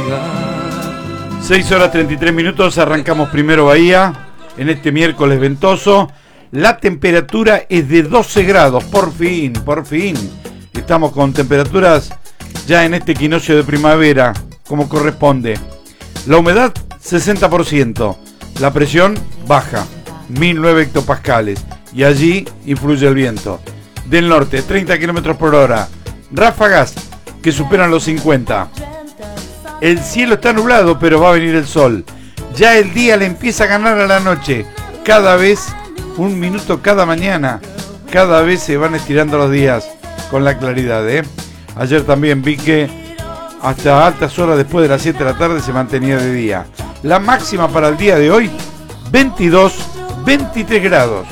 6 horas 33 minutos, arrancamos primero Bahía, en este miércoles ventoso. La temperatura es de 12 grados, por fin. Estamos con temperaturas ya en este equinoccio de primavera, como corresponde. La humedad, 60%. La presión, baja, 1009 hectopascales. Y allí influye el viento. Del norte, 30 kilómetros por hora. Ráfagas que superan los 50. El cielo está nublado, pero va a venir el sol. Ya el día le empieza a ganar a la noche. Cada vez, un minuto cada mañana. Cada vez se van estirando los días con la claridad, Ayer también vi que hasta altas horas después de las 7 de la tarde se mantenía de día. La máxima para el día de hoy, 22, 23 grados.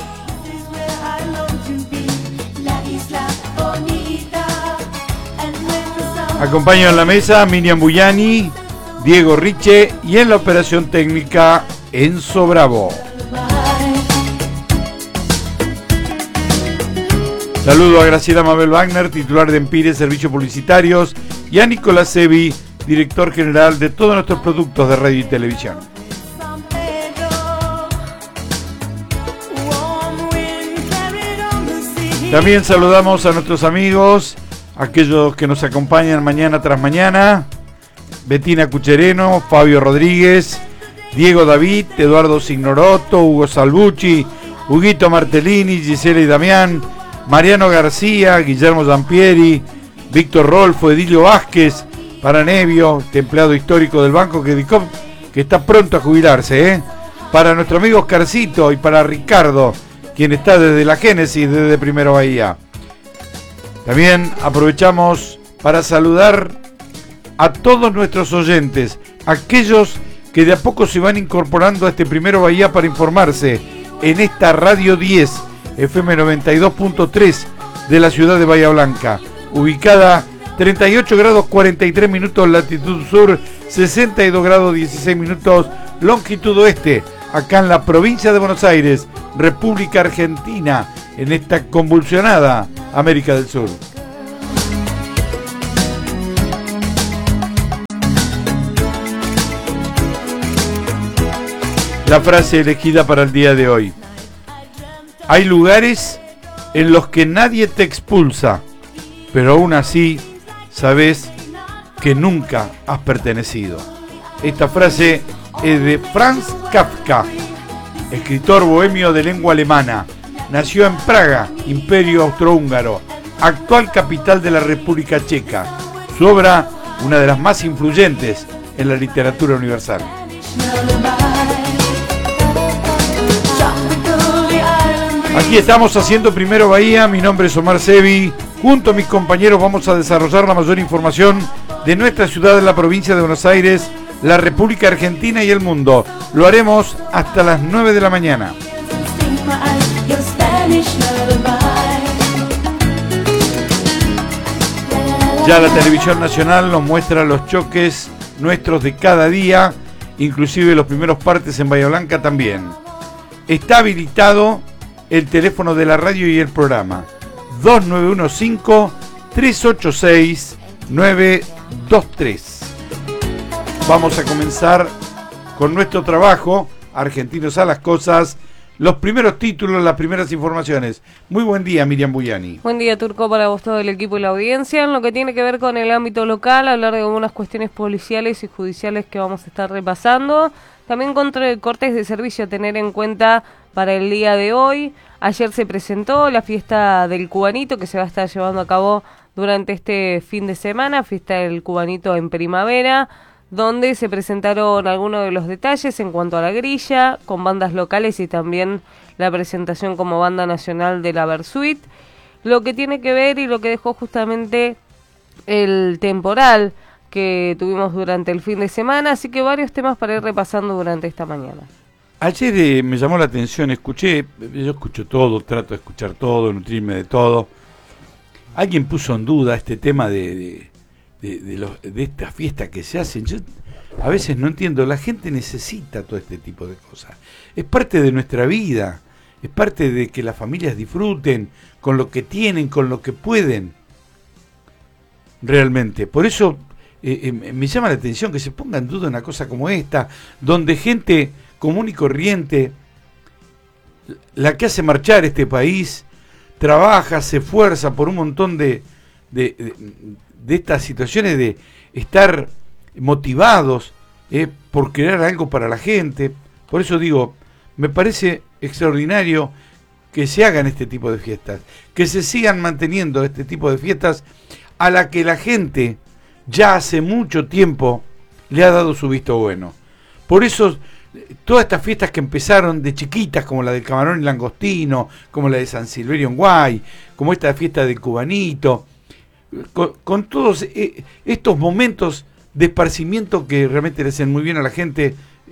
Acompaño en la mesa Miriam Buyani, Diego Riche y en la operación técnica Enzo Bravo. Saludo a Graciela Mabel Wagner, titular de Empire Servicios Publicitarios, y a Nicolás Sevi, director general de todos nuestros productos de radio y televisión. También saludamos a nuestros amigos, aquellos que nos acompañan mañana tras mañana: Betina Cuchereno, Fabio Rodríguez, Diego David, Eduardo Signorotto, Hugo Salvucci, Huguito Martellini, Gisela y Damián, Mariano García, Guillermo Zampieri, Víctor Rolfo, Edilio Vázquez, para Nevio, empleado histórico del Banco que está pronto a jubilarse, para nuestro amigo Oscarcito y para Ricardo, quien está desde la Génesis, desde Primero Bahía. También aprovechamos para saludar a todos nuestros oyentes, aquellos que de a poco se van incorporando a este Primero Bahía para informarse en esta Radio 10, FM 92.3 de la ciudad de Bahía Blanca, ubicada 38 grados 43 minutos latitud sur, 62 grados 16 minutos longitud oeste, acá en la provincia de Buenos Aires, República Argentina, en esta convulsionada América del Sur. La frase elegida para el día de hoy: hay lugares en los que nadie te expulsa, pero aún así sabes que nunca has pertenecido. Esta frase es de Franz Kafka, escritor bohemio de lengua alemana. Nació en Praga, Imperio Austrohúngaro, actual capital de la República Checa. Su obra, una de las más influyentes en la literatura universal. Aquí estamos haciendo Primero Bahía, mi nombre es Omar Sevi. Junto a mis compañeros vamos a desarrollar la mayor información de nuestra ciudad, de la provincia de Buenos Aires, la República Argentina y el mundo. Lo haremos hasta las 9 de la mañana. Ya la televisión nacional nos muestra los choques nuestros de cada día, inclusive los primeros partes en Bahía Blanca también. Está habilitado el teléfono de la radio y el programa 2915-386-923. Vamos a comenzar con nuestro trabajo, Argentinos a las Cosas, los primeros títulos, las primeras informaciones. Muy buen día, Miriam Buyani. Buen día, Turco, para vos, todo el equipo y la audiencia. En lo que tiene que ver con el ámbito local, hablar de algunas cuestiones policiales y judiciales que vamos a estar repasando. También contra cortes de servicio a tener en cuenta para el día de hoy. Ayer se presentó la fiesta del Cubanito, que se va a estar llevando a cabo durante este fin de semana, fiesta del Cubanito en primavera, donde se presentaron algunos de los detalles en cuanto a la grilla, con bandas locales y también la presentación como banda nacional de la Versuit. Lo que tiene que ver y lo que dejó justamente el temporal que tuvimos durante el fin de semana, así que varios temas para ir repasando durante esta mañana. Ayer me llamó la atención, yo escucho todo, trato de escuchar todo, nutrirme de todo. Alguien puso en duda este tema de esta fiesta que se hacen. Yo a veces no entiendo, la gente necesita todo este tipo de cosas. Es parte de nuestra vida, es parte de que las familias disfruten con lo que tienen, con lo que pueden. Realmente, por eso me llama la atención que se ponga en duda una cosa como esta, donde gente común y corriente, la que hace marchar este país, trabaja, se esfuerza por un montón de estas situaciones de estar motivados por crear algo para la gente. Por eso digo, me parece extraordinario que se hagan este tipo de fiestas, que se sigan manteniendo este tipo de fiestas a la que la gente ya hace mucho tiempo le ha dado su visto bueno. Por eso todas estas fiestas que empezaron de chiquitas, como la del camarón y langostino, como la de San Silverio en Guay, como esta fiesta del cubanito, con todos estos momentos de esparcimiento que realmente le hacen muy bien a la gente,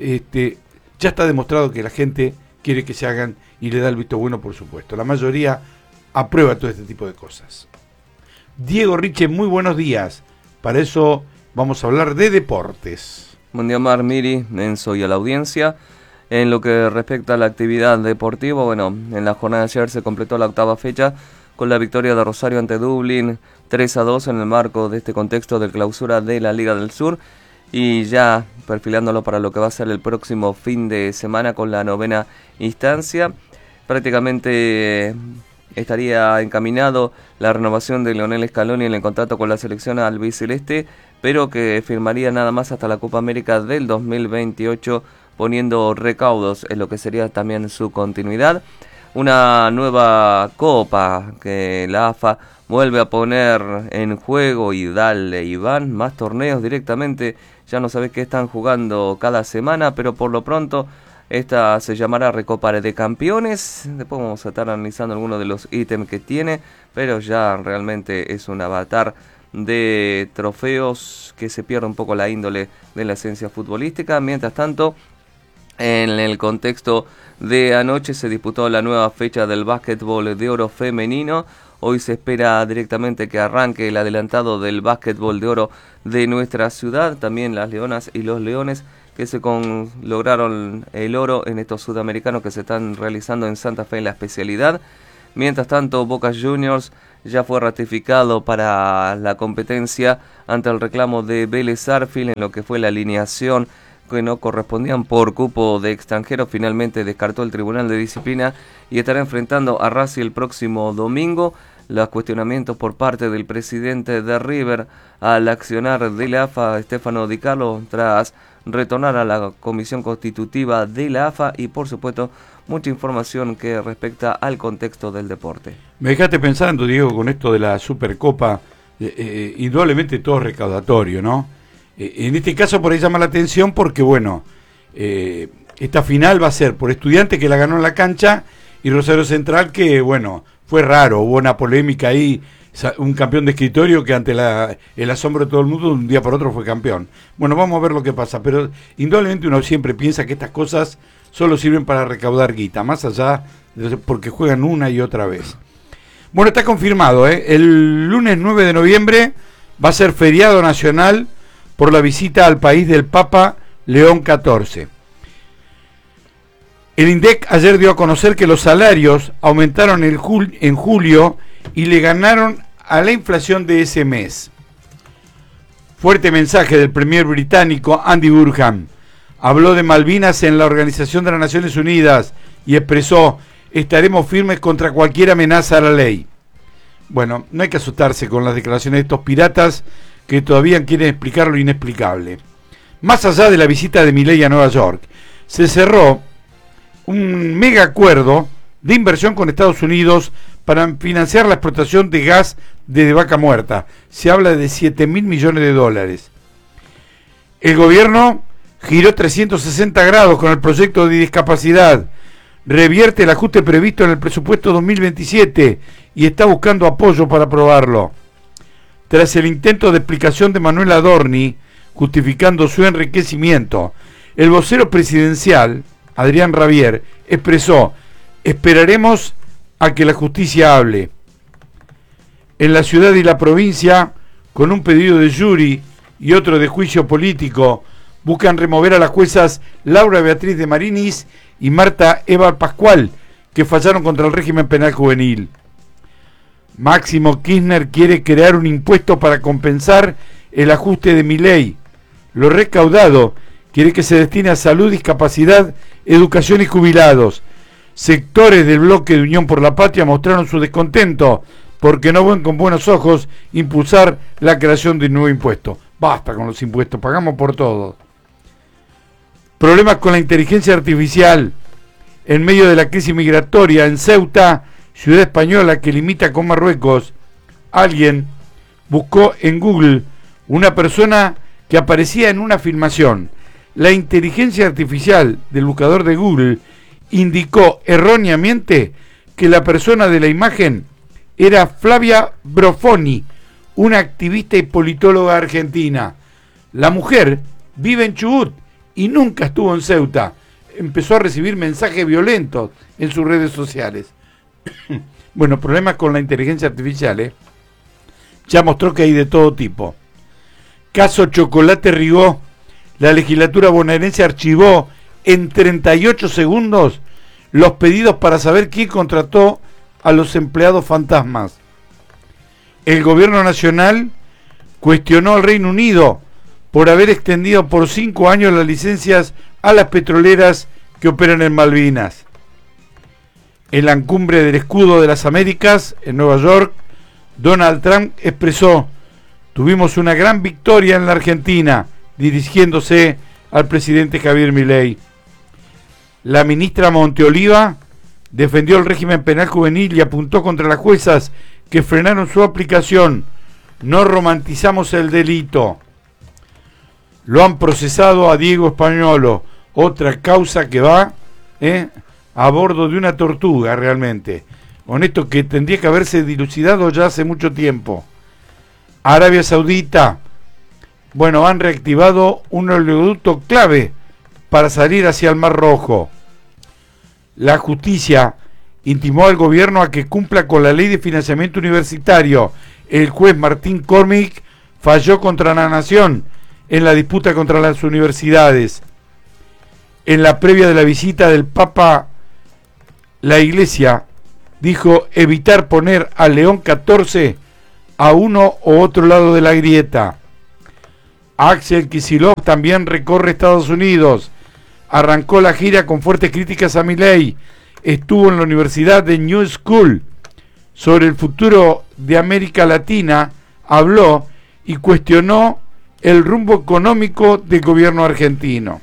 ya está demostrado que la gente quiere que se hagan y le da el visto bueno, por supuesto. La mayoría aprueba todo este tipo de cosas. Diego Riche, muy buenos días. Para eso vamos a hablar de deportes. Buen día, Mar, Miri, Enzo y a la audiencia. En lo que respecta a la actividad deportiva, bueno, en la jornada de ayer se completó la 8ª fecha con la victoria de Rosario ante Dublín 3-2 en el marco de este contexto de clausura de la Liga del Sur, y ya perfilándolo para lo que va a ser el próximo fin de semana con la 9ª instancia. Prácticamente estaría encaminado la renovación de Leonel Scaloni en el contrato con la selección albiceleste, pero que firmaría nada más hasta la Copa América del 2028, poniendo recaudos en lo que sería también su continuidad. Una nueva copa que la AFA vuelve a poner en juego, y dale, Iván, más torneos directamente. Ya no sabés qué están jugando cada semana, pero por lo pronto esta se llamará Recopa de Campeones. Después vamos a estar analizando algunos de los ítems que tiene, pero ya realmente es un avatar de trofeos que se pierde un poco la índole de la esencia futbolística. Mientras tanto, en el contexto de anoche se disputó la nueva fecha del básquetbol de oro femenino. Hoy se espera directamente que arranque el adelantado del básquetbol de oro de nuestra ciudad. También las leonas y los leones que lograron el oro en estos sudamericanos que se están realizando en Santa Fe en la especialidad. Mientras tanto, Boca Juniors ya fue ratificado para la competencia ante el reclamo de Vélez Sarsfield en lo que fue la alineación que no correspondían por cupo de extranjeros. Finalmente descartó el Tribunal de Disciplina y estará enfrentando a Racing el próximo domingo. Los cuestionamientos por parte del presidente de River al accionar de la AFA, Stefano Di Carlo, tras retornar a la comisión constitutiva de la AFA, y por supuesto mucha información que respecta al contexto del deporte. Me dejaste pensando, Diego, con esto de la Supercopa, indudablemente todo recaudatorio, ¿no? En este caso por ahí llama la atención porque, bueno, esta final va a ser por Estudiantes, que la ganó en la cancha, y Rosario Central, que, bueno, fue raro, hubo una polémica ahí, un campeón de escritorio que ante el asombro de todo el mundo, de un día por otro fue campeón. Bueno, vamos a ver lo que pasa, pero indudablemente uno siempre piensa que estas cosas solo sirven para recaudar guita, más allá de porque juegan una y otra vez. Bueno, está confirmado, el lunes 9 de noviembre va a ser feriado nacional por la visita al país del Papa León XIV. El INDEC ayer dio a conocer que los salarios aumentaron en julio y le ganaron a la inflación de ese mes. Fuerte mensaje del premier británico Andy Burnham. Habló de Malvinas en la Organización de las Naciones Unidas y expresó: estaremos firmes contra cualquier amenaza a la ley. Bueno, no hay que asustarse con las declaraciones de estos piratas que todavía quieren explicar lo inexplicable. Más allá de la visita de Milei a Nueva York, se cerró un mega acuerdo de inversión con Estados Unidos para financiar la explotación de gas de Vaca Muerta. Se habla de $7.000 millones. El gobierno giró 360 grados con el proyecto de discapacidad, revierte el ajuste previsto en el presupuesto 2027 y está buscando apoyo para aprobarlo. Tras el intento de explicación de Manuel Adorni, justificando su enriquecimiento, el vocero presidencial, Adrián Rabier, expresó: esperaremos a que la justicia hable. En la ciudad y la provincia, con un pedido de jury y otro de juicio político, buscan remover a las juezas Laura Beatriz de Marinis y Marta Eva Pascual, que fallaron contra el régimen penal juvenil. Máximo Kirchner quiere crear un impuesto para compensar el ajuste de Milei. Lo recaudado quiere que se destine a salud, discapacidad, educación y jubilados. Sectores del bloque de Unión por la Patria mostraron su descontento porque no ven con buenos ojos impulsar la creación de un nuevo impuesto. Basta con los impuestos, pagamos por todo. Problemas con la inteligencia artificial. En medio de la crisis migratoria en Ceuta, ciudad española que limita con Marruecos, alguien buscó en Google una persona que aparecía en una filmación. La inteligencia artificial del buscador de Google indicó erróneamente que la persona de la imagen era Flavia Brofoni, una activista y politóloga argentina. La mujer vive en Chubut y nunca estuvo en Ceuta. Empezó a recibir mensajes violentos en sus redes sociales. Bueno, problemas con la inteligencia artificial, ya mostró que hay de todo tipo. Caso Chocolate Rigó. La legislatura bonaerense archivó en 38 segundos los pedidos para saber quién contrató a los empleados fantasmas. El gobierno nacional cuestionó al Reino Unido por haber extendido por 5 años las licencias a las petroleras que operan en Malvinas. En la cumbre del Escudo de las Américas, en Nueva York, Donald Trump expresó: tuvimos una gran victoria en la Argentina, dirigiéndose al presidente Javier Milei. La ministra Monteoliva defendió el régimen penal juvenil y apuntó contra las juezas que frenaron su aplicación. No romantizamos el delito. Lo han procesado a Diego Españolo, otra causa que va a bordo de una tortuga realmente. Con esto que tendría que haberse dilucidado ya hace mucho tiempo. Arabia Saudita, bueno, han reactivado un oleoducto clave para salir hacia el Mar Rojo. La justicia intimó al gobierno a que cumpla con la ley de financiamiento universitario. El juez Martín Cormick falló contra la nación en la disputa contra las universidades. En la previa de la visita del Papa, la Iglesia dijo evitar poner a León XIV a uno u otro lado de la grieta. Axel Kicillof también recorre Estados Unidos. Arrancó la gira con fuertes críticas a Milei. Estuvo en la Universidad de New School. Sobre el futuro de América Latina habló y cuestionó el rumbo económico del gobierno argentino.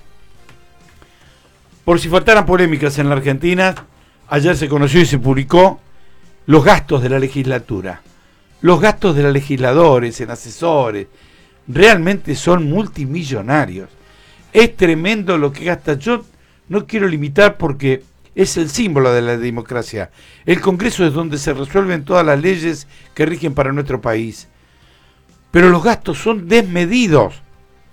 Por si faltaran polémicas en la Argentina, ayer se conoció y se publicó los gastos de la legislatura. Los gastos de los legisladores, en asesores, realmente son multimillonarios. Es tremendo lo que gasta. Yo no quiero limitar porque es el símbolo de la democracia. El Congreso es donde se resuelven todas las leyes que rigen para nuestro país. Pero los gastos son desmedidos.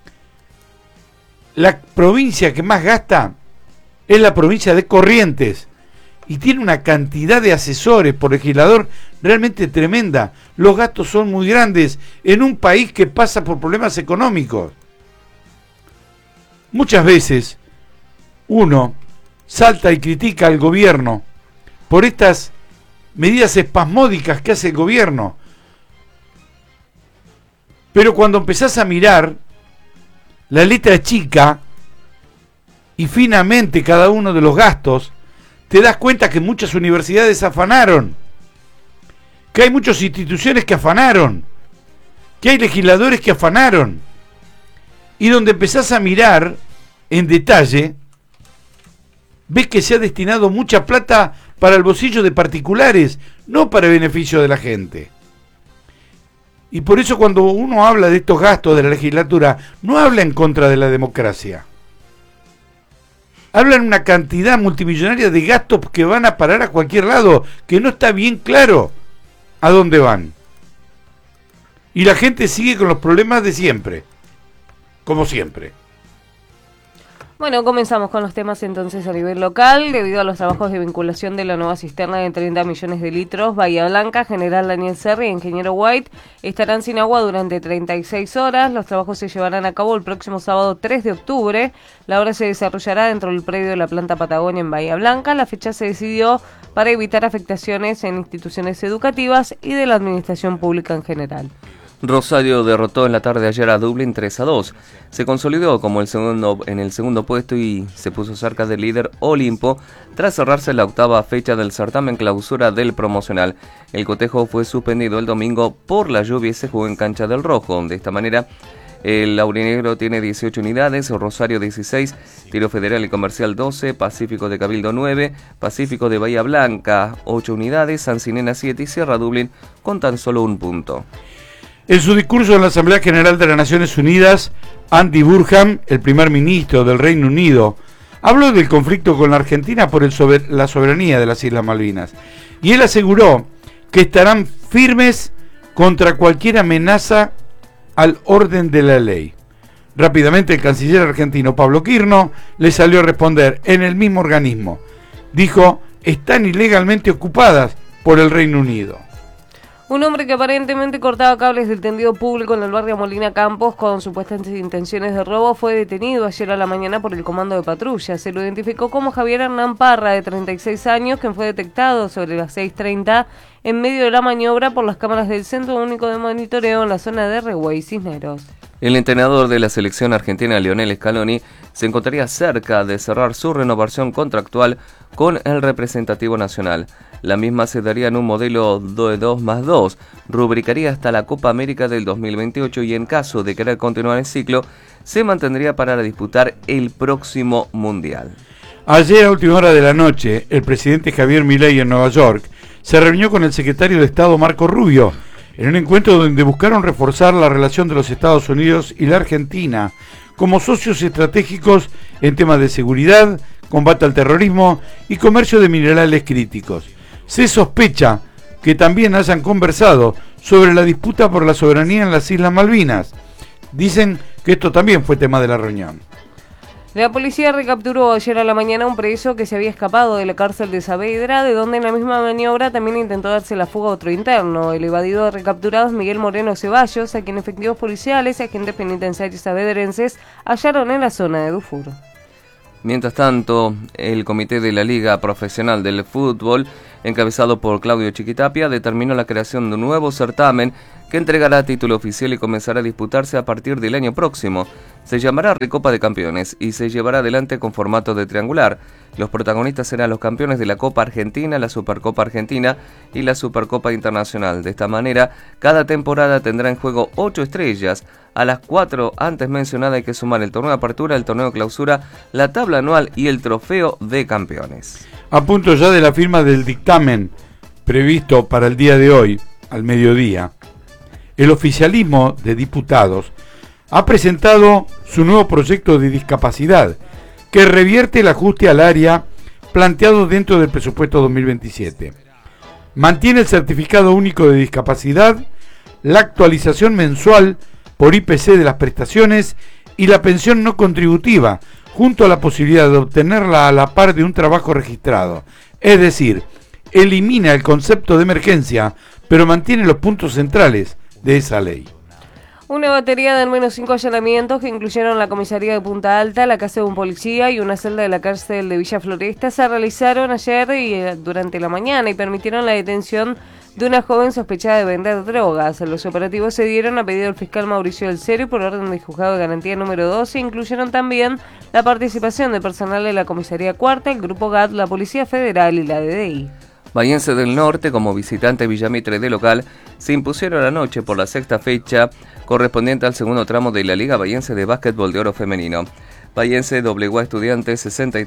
La provincia que más gasta es la provincia de Corrientes. Y tiene una cantidad de asesores por legislador realmente tremenda. Los gastos son muy grandes en un país que pasa por problemas económicos. Muchas veces uno salta y critica al gobierno por estas medidas espasmódicas que hace el gobierno. Pero cuando empezás a mirar la letra chica y finamente cada uno de los gastos, te das cuenta que muchas universidades afanaron, que hay muchas instituciones que afanaron, que hay legisladores que afanaron. Y donde empezás a mirar en detalle, ves que se ha destinado mucha plata para el bolsillo de particulares, no para el beneficio de la gente. Y por eso cuando uno habla de estos gastos de la legislatura, no habla en contra de la democracia. Hablan una cantidad multimillonaria de gastos que van a parar a cualquier lado, que no está bien claro a dónde van. Y la gente sigue con los problemas de siempre, como siempre. Bueno, comenzamos con los temas entonces a nivel local. Debido a los trabajos de vinculación de la nueva cisterna de 30 millones de litros, Bahía Blanca, General Daniel Serri e Ingeniero White estarán sin agua durante 36 horas. Los trabajos se llevarán a cabo el próximo sábado 3 de octubre. La obra se desarrollará dentro del predio de la planta Patagonia en Bahía Blanca. La fecha se decidió para evitar afectaciones en instituciones educativas y de la administración pública en general. Rosario derrotó en la tarde de ayer a Dublín 3-2. Se consolidó como en el segundo puesto y se puso cerca del líder Olimpo tras cerrarse la octava fecha del certamen clausura del promocional. El cotejo fue suspendido el domingo por la lluvia y se jugó en cancha del Rojo. De esta manera, el aurinegro tiene 18 unidades, Rosario 16, Tiro Federal y Comercial 12, Pacífico de Cabildo 9, Pacífico de Bahía Blanca 8 unidades, Sancinena 7 y Sierra Dublín con tan solo 1 punto. En su discurso en la Asamblea General de las Naciones Unidas, Andy Burnham, el primer ministro del Reino Unido, habló del conflicto con la Argentina por la soberanía de las Islas Malvinas. Y él aseguró que estarán firmes contra cualquier amenaza al orden de la ley. Rápidamente el canciller argentino Pablo Quirno le salió a responder en el mismo organismo. Dijo, están ilegalmente ocupadas por el Reino Unido. Un hombre que aparentemente cortaba cables del tendido público en el barrio Molina Campos con supuestas intenciones de robo fue detenido ayer a la mañana por el comando de patrulla. Se lo identificó como Javier Hernán Parra, de 36 años, quien fue detectado sobre las 6:30 en medio de la maniobra por las cámaras del Centro Único de Monitoreo en la zona de Rehue y Cisneros. El entrenador de la selección argentina, Lionel Scaloni, se encontraría cerca de cerrar su renovación contractual con el representativo nacional. La misma se daría en un modelo de 2+2, rubricaría hasta la Copa América del 2028 y en caso de querer continuar el ciclo, se mantendría para disputar el próximo Mundial. Ayer a última hora de la noche, el presidente Javier Milei en Nueva York se reunió con el secretario de Estado Marco Rubio, en un encuentro donde buscaron reforzar la relación de los Estados Unidos y la Argentina como socios estratégicos en temas de seguridad, combate al terrorismo y comercio de minerales críticos. Se sospecha que también hayan conversado sobre la disputa por la soberanía en las Islas Malvinas. Dicen que esto también fue tema de la reunión. La policía recapturó ayer a la mañana un preso que se había escapado de la cárcel de Saavedra, de donde en la misma maniobra también intentó darse la fuga a otro interno. El evadido recapturado es Miguel Moreno Ceballos, a quien efectivos policiales y agentes penitenciarios saavedrenses hallaron en la zona de Dufour. Mientras tanto, el Comité de la Liga Profesional del Fútbol, encabezado por Claudio Chiquitapia, determinó la creación de un nuevo certamen que entregará título oficial y comenzará a disputarse a partir del año próximo. Se llamará Recopa de Campeones y se llevará adelante con formato de triangular. Los protagonistas serán los campeones de la Copa Argentina, la Supercopa Argentina y la Supercopa Internacional. De esta manera, cada temporada tendrá en juego 8 estrellas. A las 4 antes mencionadas hay que sumar el torneo de apertura, el torneo de clausura, la tabla anual y el trofeo de campeones. A punto ya de la firma del dictamen previsto para el día de hoy, al mediodía, el oficialismo de diputados ha presentado su nuevo proyecto de discapacidad, que revierte el ajuste al área planteado dentro del presupuesto 2027. Mantiene el certificado único de discapacidad, la actualización mensual por IPC de las prestaciones y la pensión no contributiva, junto a la posibilidad de obtenerla a la par de un trabajo registrado. Es decir, elimina el concepto de emergencia, pero mantiene los puntos centrales de esa ley. Una batería de al menos 5 allanamientos que incluyeron la comisaría de Punta Alta, la casa de un policía y una celda de la cárcel de Villa Floresta se realizaron ayer y durante la mañana y permitieron la detención de una joven sospechada de vender drogas. Los operativos se dieron a pedido del fiscal Mauricio del Cero y por orden del juzgado de garantía número 12 incluyeron también la participación de personal de la comisaría cuarta, el grupo GAT, la Policía Federal y la DDI. Bahiense del Norte, como visitante Villamitre de local, se impusieron anoche por la sexta fecha correspondiente al segundo tramo de la Liga Bahiense de Básquetbol de Oro Femenino. Bahiense doblegó a Estudiantes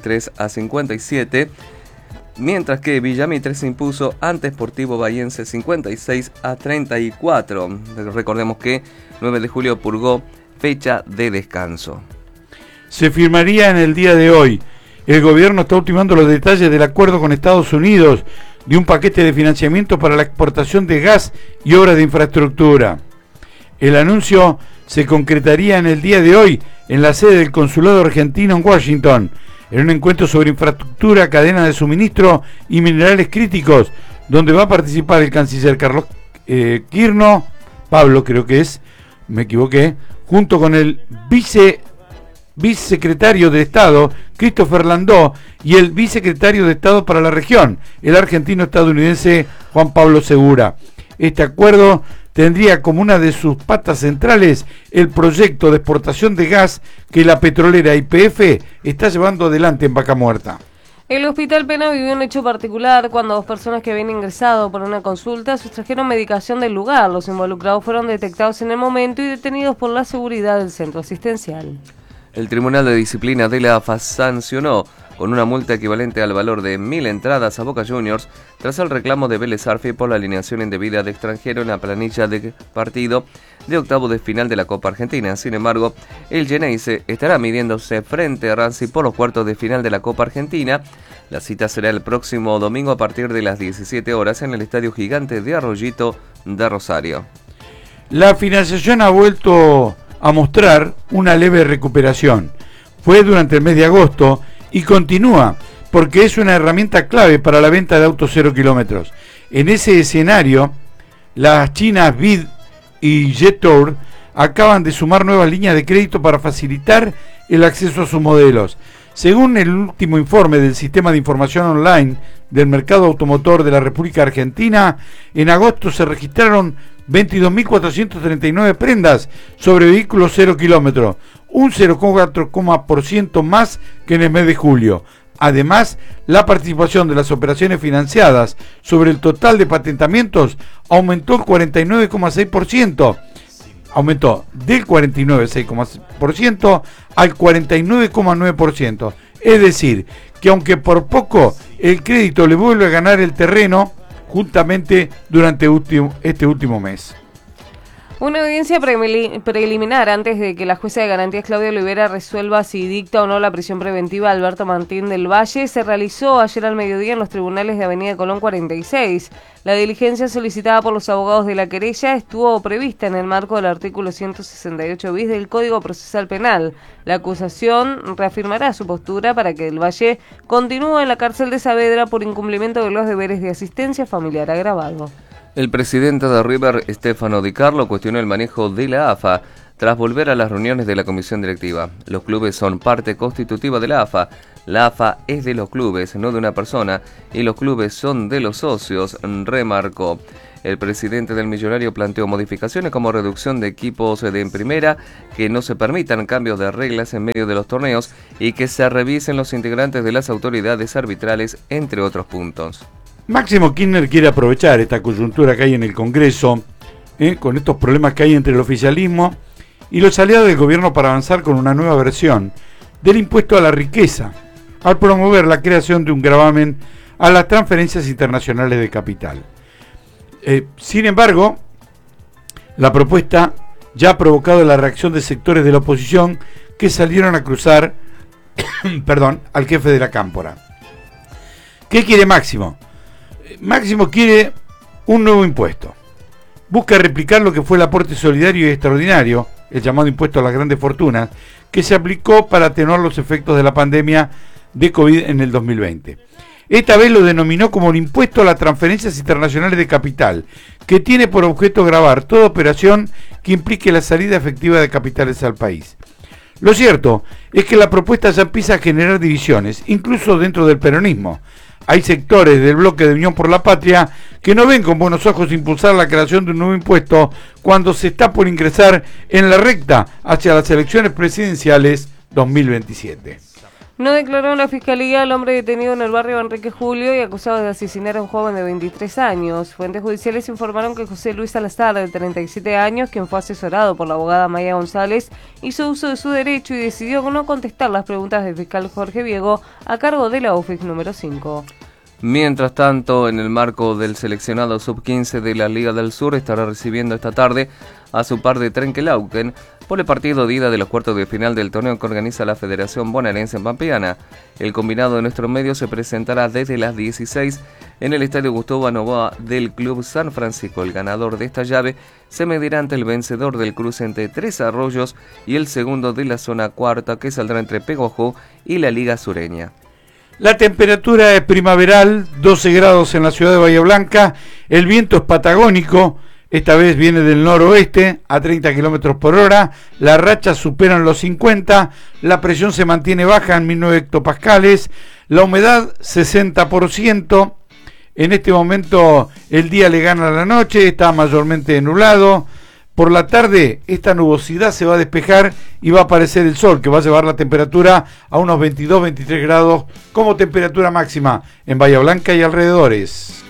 63-57, mientras que Villamitre se impuso ante Sportivo Bahiense 56-34. Recordemos que 9 de julio purgó fecha de descanso. Se firmaría en el día de hoy. El gobierno está ultimando los detalles del acuerdo con Estados Unidos de un paquete de financiamiento para la exportación de gas y obras de infraestructura. El anuncio se concretaría en el día de hoy en la sede del Consulado Argentino en Washington, en un encuentro sobre infraestructura, cadena de suministro y minerales críticos, donde va a participar el canciller Carlos Pablo creo que es, me equivoqué, junto con el vicesecretario de Estado, Christopher Landó, y el vicesecretario de Estado para la región, el argentino-estadounidense Juan Pablo Segura. Este acuerdo tendría como una de sus patas centrales el proyecto de exportación de gas que la petrolera YPF está llevando adelante en Vaca Muerta. El Hospital Pena vivió un hecho particular cuando 2 personas que habían ingresado por una consulta sustrajeron medicación del lugar. Los involucrados fueron detectados en el momento y detenidos por la seguridad del centro asistencial. El Tribunal de Disciplina de la AFA sancionó con una multa equivalente al valor de 1.000 entradas a Boca Juniors tras el reclamo de Vélez Arfi por la alineación indebida de extranjero en la planilla de partido de octavo de final de la Copa Argentina. Sin embargo, el Geneise estará midiéndose frente a Racing por los cuartos de final de la Copa Argentina. La cita será el próximo domingo a partir de las 17 horas en el Estadio Gigante de Arroyito de Rosario. La financiación ha vuelto a mostrar una leve recuperación. Fue durante el mes de agosto y continúa porque es una herramienta clave para la venta de autos 0 kilómetros. En ese escenario, las chinas BID y Jetour acaban de sumar nuevas líneas de crédito para facilitar el acceso a sus modelos. Según el último informe del Sistema de Información Online del Mercado Automotor de la República Argentina, en agosto se registraron 22.439 prendas sobre vehículos 0 kilómetros, un 0,4% más que en el mes de julio. Además, la participación de las operaciones financiadas sobre el total de patentamientos aumentó el 49,6%. Aumentó del 49,6% al 49,9%. Es decir, que aunque por poco el crédito le vuelve a ganar el terreno justamente durante este último mes. Una audiencia preliminar antes de que la jueza de garantías Claudia Olivera resuelva si dicta o no la prisión preventiva a Alberto Martín del Valle se realizó ayer al mediodía en los tribunales de Avenida Colón 46. La diligencia solicitada por los abogados de la querella estuvo prevista en el marco del artículo 168 bis del Código Procesal Penal. La acusación reafirmará su postura para que del Valle continúe en la cárcel de Saavedra por incumplimiento de los deberes de asistencia familiar agravado. El presidente de River, Stefano Di Carlo, cuestionó el manejo de la AFA tras volver a las reuniones de la comisión directiva. Los clubes son parte constitutiva de la AFA. La AFA es de los clubes, no de una persona, y los clubes son de los socios, remarcó. El presidente del Millonario planteó modificaciones como reducción de equipos de en primera, que no se permitan cambios de reglas en medio de los torneos y que se revisen los integrantes de las autoridades arbitrales, entre otros puntos. Máximo Kirchner quiere aprovechar esta coyuntura que hay en el Congreso, con estos problemas que hay entre el oficialismo y los aliados del gobierno para avanzar con una nueva versión del impuesto a la riqueza, al promover la creación de un gravamen a las transferencias internacionales de capital. Sin embargo, la propuesta ya ha provocado la reacción de sectores de la oposición que salieron a cruzar al jefe de la Cámpora. ¿Qué quiere Máximo? Máximo quiere un nuevo impuesto. Busca replicar lo que fue el aporte solidario y extraordinario, el llamado impuesto a las grandes fortunas, que se aplicó para atenuar los efectos de la pandemia de COVID en el 2020. Esta vez lo denominó como el impuesto a las transferencias internacionales de capital, que tiene por objeto gravar toda operación que implique la salida efectiva de capitales al país. Lo cierto es que la propuesta ya empieza a generar divisiones, incluso dentro del peronismo. Hay sectores del bloque de Unión por la Patria que no ven con buenos ojos impulsar la creación de un nuevo impuesto cuando se está por ingresar en la recta hacia las elecciones presidenciales 2027. No declaró en la fiscalía al hombre detenido en el barrio Enrique Julio y acusado de asesinar a un joven de 23 años. Fuentes judiciales informaron que José Luis Salazar, de 37 años, quien fue asesorado por la abogada Maya González, hizo uso de su derecho y decidió no contestar las preguntas del fiscal Jorge Viego a cargo de la UFIC número 5. Mientras tanto, en el marco del seleccionado sub-15 de la Liga del Sur, estará recibiendo esta tarde a su par de Trenquelauquen por el partido de ida de los cuartos de final del torneo que organiza la Federación Bonaerense en Pampeana. El combinado de nuestro medio se presentará desde las 16 en el Estadio Gustavo Novoa del Club San Francisco. El ganador de esta llave se medirá ante el vencedor del cruce entre Tres Arroyos y el segundo de la zona cuarta, que saldrá entre Peguajó y la Liga Sureña. La temperatura es primaveral, 12 grados en la ciudad de Bahía Blanca, el viento es patagónico, esta vez viene del noroeste a 30 km por hora, las rachas superan los 50, la presión se mantiene baja en 1009 hectopascales, la humedad 60%, En este momento el día le gana a la noche, está mayormente nublado. Por la tarde esta nubosidad se va a despejar y va a aparecer el sol, que va a llevar la temperatura a unos 22-23 grados como temperatura máxima en Bahía Blanca y alrededores.